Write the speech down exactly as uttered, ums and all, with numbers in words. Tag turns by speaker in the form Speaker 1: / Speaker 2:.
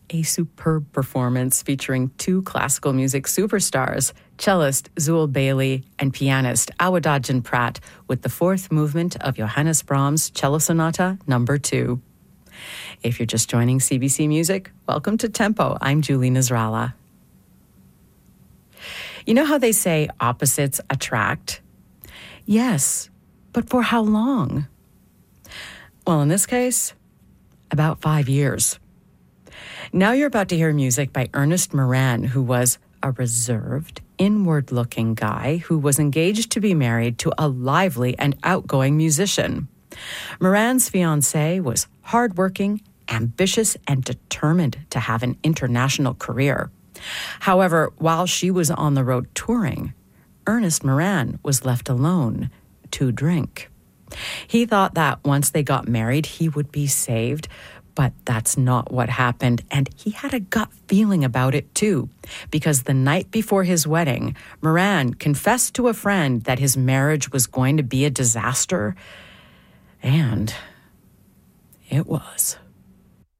Speaker 1: A superb performance featuring two classical music superstars, cellist Zool Bailey and pianist Awadadjan Pratt, with the fourth movement of Johannes Brahms' Cello Sonata Number Two. If you're just joining C B C Music, welcome to Tempo. I'm Julie Nasrallah. You know how they say opposites attract? Yes, but for how long? Well, in this case, about five years. Now you're about to hear music by Ernest Moran, who was a reserved, inward-looking guy who was engaged to be married to a lively and outgoing musician. Moran's fiancée was hardworking, ambitious, and determined to have an international career. However, while she was on the road touring, Ernest Moran was left alone to drink. He thought that once they got married, he would be saved, but that's not what happened, and he had a gut feeling about it too, because the night before his wedding, Moran confessed to a friend that his marriage was going to be a disaster, and it was.